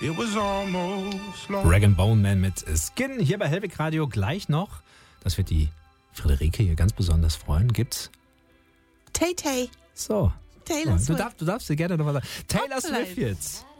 It was almost like Rag & Bone Man mit Skin hier bei Hellwig Radio. Gleich noch, das wird die Friederike hier ganz besonders freuen, gibt's Tay-Tay. so. Taylor Swift. Du darfst dir gerne noch was sagen. Taylor Vielleicht. Swift jetzt.